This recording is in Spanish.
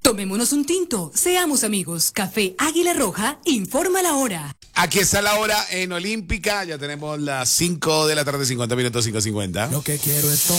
Tomémonos un tinto, seamos amigos. Café Águila Roja, informa la hora. Aquí está la hora en Olímpica, ya tenemos las 5 de la tarde, 50 minutos, 5:50. Lo que quiero es